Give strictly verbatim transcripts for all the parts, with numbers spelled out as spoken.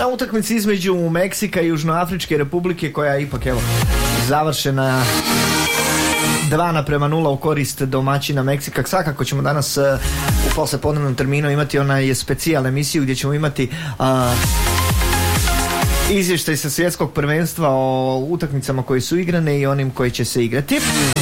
na utakmici između Meksika i Južnoafričke Republike, koja je ipak evo završena dva naprema nula u korist domaćina Meksika. Svakako ćemo danas uh, u poslepodnevnom terminu imati onaj specijal emisiju gdje ćemo imati uh, izvještaj sa svjetskog prvenstva o utakmicama koje su igrane i onim koji će se igrati.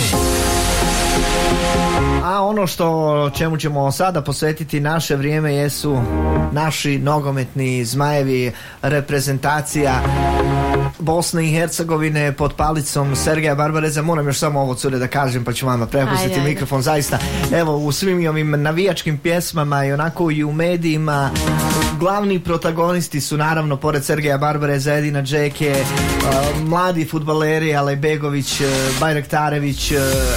A ono što čemu ćemo sada posvetiti naše vrijeme jesu naši nogometni zmajevi, reprezentacija Bosne i Hercegovine pod palicom Sergeja Barbareza. Moram još samo ovo, cure, da kažem, pa ću vama prepustiti ajde, mikrofon. Ajde. Zaista, evo, u svim ovim navijačkim pjesmama i onako i u medijima glavni protagonisti su naravno pored Sergeja Barbareza, Edina Džeke, uh, mladi fudbaleri Alejbegović, uh, Bajraktarević, uh,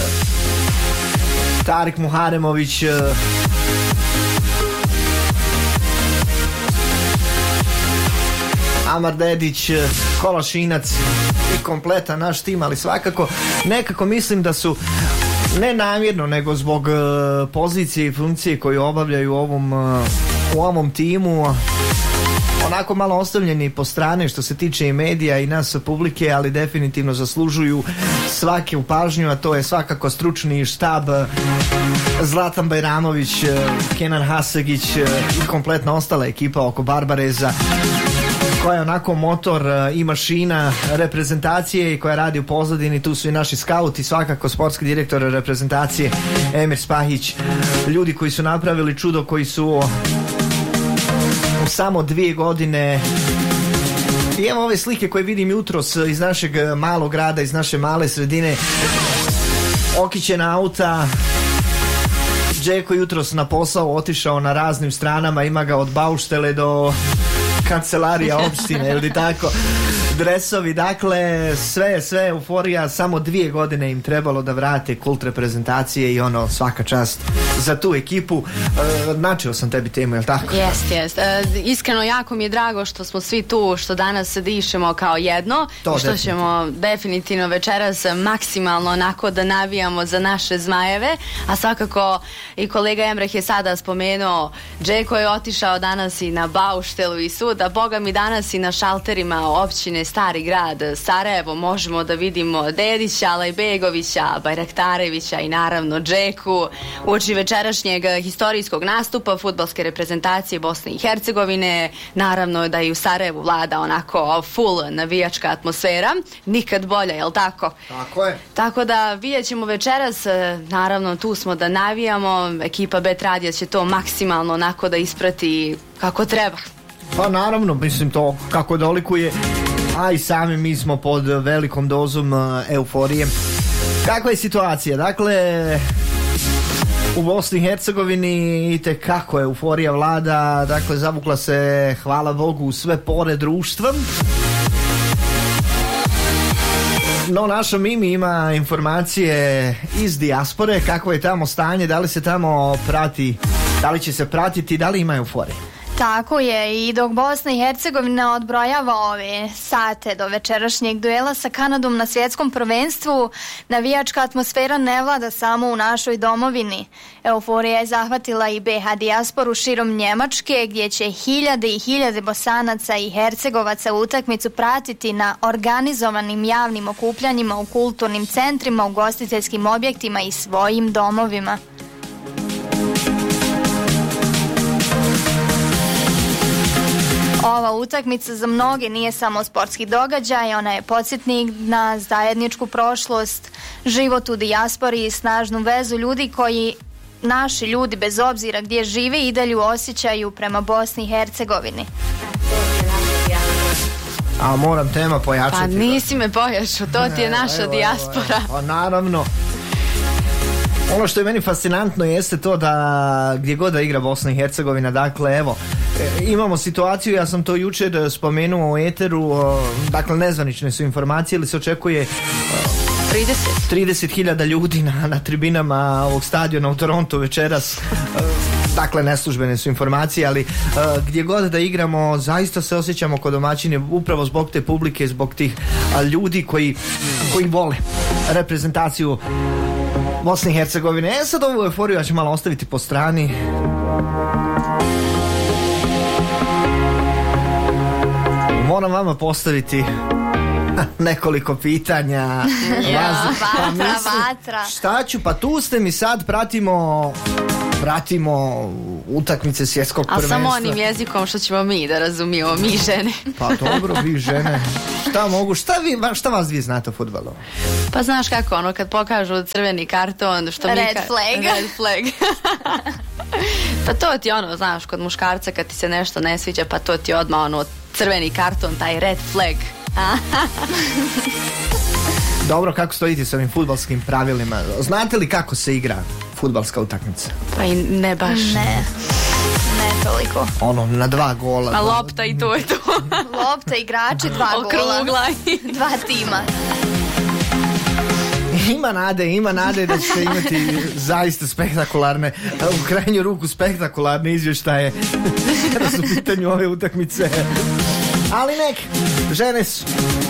Tarik Muharemović, uh, Amar Dedić, Kolašinac i kompletan naš tim, ali svakako nekako mislim da su ne namjerno, nego zbog uh, pozicije i funkcije koju obavljaju u ovom, uh, u ovom timu onako malo ostavljeni po strane što se tiče i medija i nas publike, ali definitivno zaslužuju svake pažnju, a to je svakako stručni štab Zlatan Bajramović, Kenan Hasegić i kompletna ostala ekipa oko Barbareza, koja je onako motor i mašina reprezentacije i koja radi u pozadini. Tu su i naši skauti, svakako sportski direktor reprezentacije Emir Spahić, ljudi koji su napravili čudo, koji su u samo dvije godine. I evo ove slike koje vidim jutros iz našeg malog grada, iz naše male sredine, okićena auta. Džeko jutros na posao otišao na raznim stranama, ima ga od bauštele do kancelarija opštine ili tako, dresovi, dakle sve, sve euforija. Samo dvije godine im trebalo da vrate kult reprezentacije i ono, svaka čast za tu ekipu. E, načeo sam tebi temu, jel tako? Jest, jest. E, iskreno jako mi je drago što smo svi tu, što danas dišemo kao jedno, to što definitivno. ćemo definitivno večeras maksimalno onako da navijamo za naše zmajeve, a svakako i kolega Emreh je sada spomenuo, Džeko je otišao danas i na bauštelu i sud, a boga mi danas i na šalterima općine Stari grad Sarajevo možemo da vidimo Dedića, Alejbegovića, Bajraktarevića i naravno Džeku uoči večerašnjeg historijskog nastupa fudbalske reprezentacije Bosne i Hercegovine. Naravno da i u Sarajevu vlada onako full navijačka atmosfera, nikad bolja, jel tako? Tako je. Tako da vidjet ćemo večeras, naravno tu smo da navijamo, ekipa Bet Radija će to maksimalno onako da isprati kako treba. Pa naravno, mislim to kako dolikuje, a i sami mi smo pod velikom dozom uh, euforije. Kakva je situacija? Dakle, u Bosni i Hercegovini itekako je euforija vlada, dakle zavukla se, hvala Bogu, u sve pore društva. No, naša Mimi ima informacije iz dijaspore, kako je tamo stanje, da li se tamo prati, da li će se pratiti, da li ima euforije? Tako je, i dok Bosna i Hercegovina odbrojava ove sate do večerašnjeg duela sa Kanadom na svjetskom prvenstvu, navijačka atmosfera ne vlada samo u našoj domovini. Euforija je zahvatila i be ha dijasporu širom Njemačke, gdje će hiljade i hiljade Bosanaca i Hercegovaca utakmicu pratiti na organizovanim javnim okupljanjima u kulturnim centrima, ugostiteljskim objektima i svojim domovima. Ova utakmica za mnoge nije samo sportski događaj, ona je podsjetnik na zajedničku prošlost, život u dijaspori i snažnu vezu ljudi koji, naši ljudi bez obzira gdje žive, i dalje osjećaju prema Bosni i Hercegovini. A moram tema pojačati. Pa nisi me pojačao, to ti je naša evo, dijaspora. Evo, evo. Naravno. Ono što je meni fascinantno jeste to da gdje god da igra Bosna i Hercegovina, dakle evo, imamo situaciju, ja sam to jučer spomenuo u eteru, dakle nezvanične su informacije, ili se očekuje trideset hiljada ljudi na, na tribinama ovog stadiona u Torontu večeras. Dakle, neslužbene su informacije, ali uh, gdje god da igramo, zaista se osjećamo kod domaćine, upravo zbog te publike, zbog tih uh, ljudi koji, koji vole reprezentaciju Bosne i Hercegovine. E sad ovu euforiju ja ću malo ostaviti po strani. moram vama postaviti nekoliko pitanja. Ja, vatra, pa mislim, vatra. Šta ću, pa tu ste mi sad, pratimo pratimo utakmice svjetskog prvenstva. A samo onim jezikom što ćemo mi da razumijemo, mi žene. Pa dobro, vi žene. Šta mogu, šta, vi, šta vas vi znate o fudbalu? Pa znaš kako, ono kad pokažu crveni karton, što red mi ka... flag. Red flag. Pa to ti ono, znaš, kod muškarca kad ti se nešto ne sviđa, pa to ti odmah ono crveni karton, taj red flag. Dobro, kako stojite s ovim fudbalskim pravilima? Znate li kako se igra fudbalska utakmica? Pa i ne baš. Ne, ne toliko. Ono, na dva gola. A lopta i to je to. Lopta, igrači, dva gola. Okrugla. Dva tima. Ima nade, ima nade da ćete imati zaista spektakularne, u krajnju ruku spektakularne izvještaje kada su u pitanju ove utakmice. Ali nek, žene su.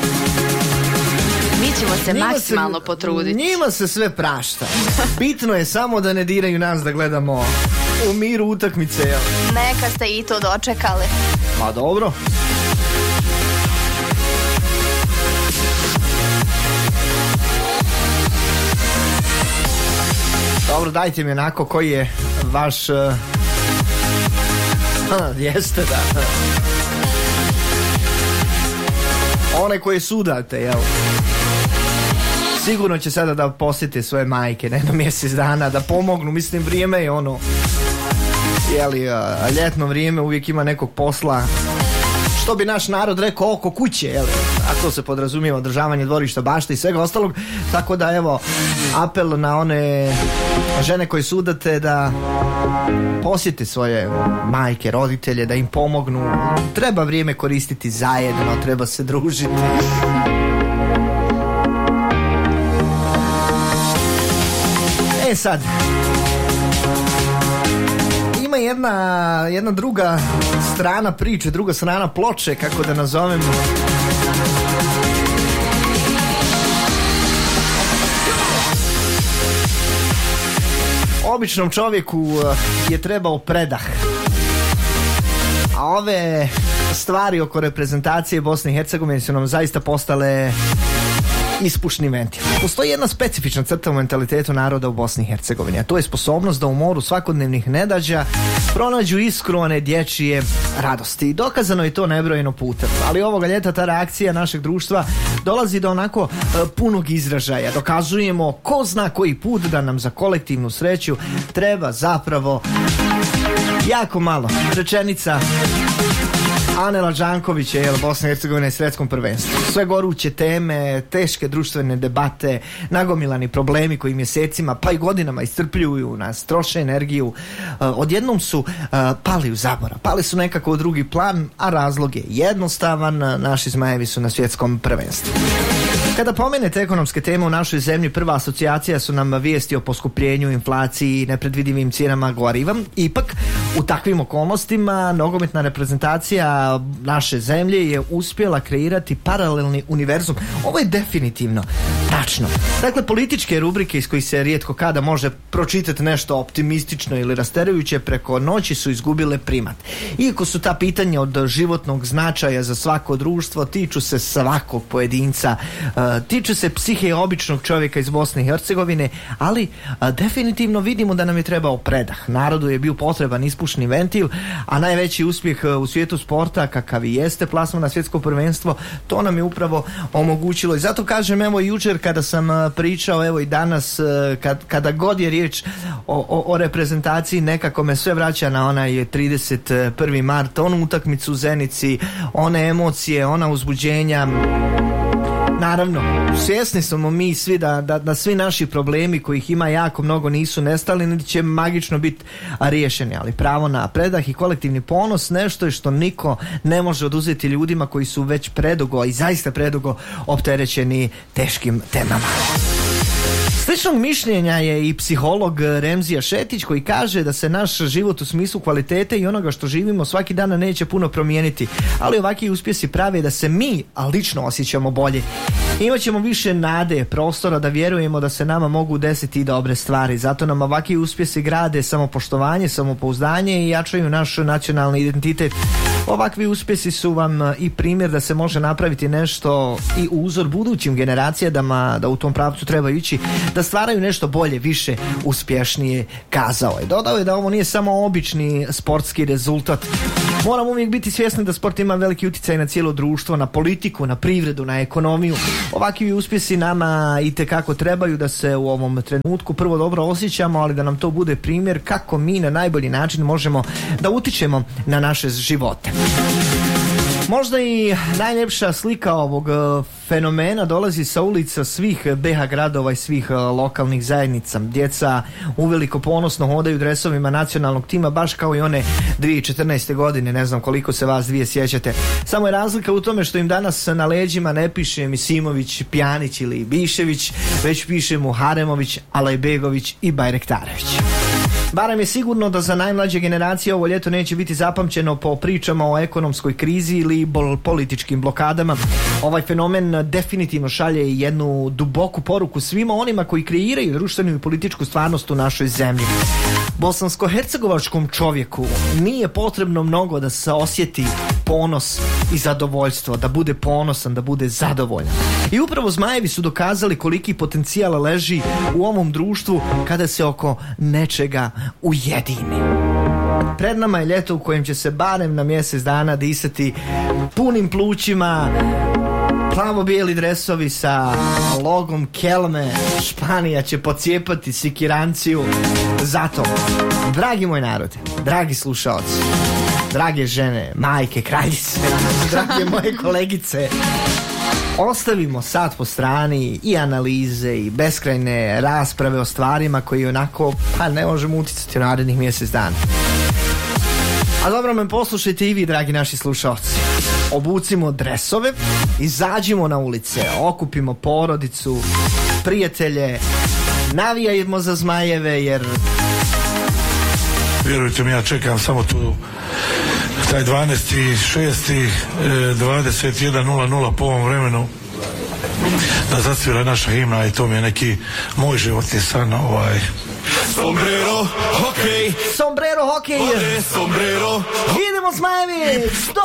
Mi ćemo se njima maksimalno se, potruditi. Njima se sve prašta. Bitno je samo da ne diraju nas da gledamo u miru utakmice. Jel? Neka ste i to dočekali. Pa dobro. Dobro, dajte mi onako koji je vaš... Uh... Ha, jeste da... One koje sudate, jel? Sigurno će sada da posjete svoje majke na jedno mjesec dana, da pomognu, mislim, vrijeme je ono, jeli, a, ljetno vrijeme, uvijek ima nekog posla, što bi naš narod rekao, oko kuće, jeli, a to se podrazumijeva održavanje dvorišta, bašte i svega ostalog, tako da evo, apel na one žene koje sudate da posjete svoje majke, roditelje, da im pomognu, treba vrijeme koristiti zajedno, treba se družiti. E sad, ima jedna, jedna druga strana priče, druga strana ploče, kako da nazovem. Običnom čovjeku je trebao predah. A ove stvari oko reprezentacije Bosne i Hercegovine su nam zaista postale ispušni ventil. Postoji jedna specifična crta u mentalitetu naroda u Bosni i Hercegovini, a to je sposobnost da u moru svakodnevnih nedaća pronađu iskru one dječje radosti. I dokazano je to nebrojeno putem. Ali ovoga ljeta ta reakcija našeg društva dolazi do onako e, punog izražaja. Dokazujemo ko zna koji put da nam za kolektivnu sreću treba zapravo jako malo. Rečenica Anela Đankovića, jel, Bosna i Hercegovina je svjetskom prvenstvu. Sve goruće teme, teške društvene debate, nagomilani problemi koji mjesecima pa i godinama iscrpljuju nas, troše energiju, uh, odjednom su uh, pali u zaborav, pali su nekako u drugi plan, a razlog je jednostavan, naši zmajevi su na svjetskom prvenstvu. Kada pomenete ekonomske teme u našoj zemlji, prva asocijacija su nam vijesti o poskupljenju, inflaciji, nepredvidivim cijenama goriva. Ipak, u takvim okolnostima nogometna reprezentacija naše zemlje je uspjela kreirati paralelni univerzum. Ovo je definitivno tačno. Dakle, političke rubrike iz kojih se rijetko kada može pročitati nešto optimistično ili rasterujuće preko noći su izgubile primat. Iako su ta pitanja od životnog značaja za svako društvo, tiču se svakog pojedinca, Uh, tiču se psihe običnog čovjeka iz Bosne i Hercegovine, ali uh, definitivno vidimo da nam je trebao predah. Narodu je bio potreban ispušni ventil, a najveći uspjeh uh, u svijetu sporta, kakav i jeste plasman na svjetsko prvenstvo, to nam je upravo omogućilo. I zato kažem, evo jučer kada sam uh, pričao, evo i danas, uh, kad, kada god je riječ o, o, o reprezentaciji, nekako me sve vraća na onaj trideset prvi mart, onu utakmicu u Zenici, one emocije, ona uzbuđenja. Naravno, svjesni smo mi svi da, da, da svi naši problemi kojih ima jako mnogo nisu nestali, niti će magično biti riješeni, ali pravo na predah i kolektivni ponos nešto je što niko ne može oduzeti ljudima koji su već predugo i zaista predugo opterećeni teškim temama. Sličnog mišljenja je i psiholog Remzija Šetić, koji kaže da se naš život u smislu kvalitete i onoga što živimo svaki dan neće puno promijeniti, ali ovakvi uspjesi prave da se mi lično osjećamo bolje. Imaćemo više nade, prostora da vjerujemo da se nama mogu desiti i dobre stvari. Zato nam ovakvi uspjesi grade samopoštovanje, samopouzdanje i jačaju naš nacionalni identitet. Ovakvi uspjesi su vam i primjer da se može napraviti nešto i uzor budućim generacijama, da u tom pravcu treba ići, da stvaraju nešto bolje, više, uspješnije, kazao je. Dodao je da ovo nije samo obični sportski rezultat. Moramo uvijek biti svjesni da sport ima veliki utjecaj na cijelo društvo, na politiku, na privredu, na ekonomiju. Ovakvi uspjesi nama itekako trebaju da se u ovom trenutku prvo dobro osjećamo, ali da nam to bude primjer kako mi na najbolji način možemo da utičemo na naše živote. Možda i najljepša slika ovog fenomena dolazi sa ulica svih be ha gradova i svih lokalnih zajednica. Djeca uveliko ponosno hodaju dresovima nacionalnog tima, baš kao i one dvije tisuće četrnaeste. godine, ne znam koliko se vas dvije sjećate. Samo je razlika u tome što im danas na leđima ne piše Misimović, Pjanić ili Bišević, već piše Muharemović, Alajbegović i Bajrektarević. Barem je sigurno da za najmlađe generacije ovo ljeto neće biti zapamćeno po pričama o ekonomskoj krizi ili političkim blokadama. Ovaj fenomen definitivno šalje jednu duboku poruku svima onima koji kreiraju društvenu i političku stvarnost u našoj zemlji. Bosansko-hercegovačkom čovjeku nije potrebno mnogo da se osjeti ponos i zadovoljstvo, da bude ponosan, da bude zadovoljan. I upravo Zmajevi su dokazali koliki potencijal leži u ovom društvu kada se oko nečega ujedini. Pred nama je ljeto u kojem će se barem na mjesec dana disati punim plućima, plavo-bijeli dresovi sa logom Kelme. Španija će pocijepati sikiranciju. Zato, dragi moj narode, dragi slušaoci, drage žene, majke, kraljice, drage moje kolegice, ostavimo sad po strani i analize i beskrajne rasprave o stvarima koji onako pa ne možemo uticati u narednih mjesec dana. A dobro me poslušajte i vi, dragi naši slušalci. Obucimo dresove, izađimo na ulice, okupimo porodicu, prijatelje, navijajmo za Zmajeve, jer vjerujte mi, ja čekam samo tu taj dvanaesti šesti dvadeset jedan nula nula po ovom vremenu da zasvira naša himna i to mi je neki moj životni san. Ovaj Sombrero, hokej, sombrero, hokej, sombrero, idemo Zmajevi.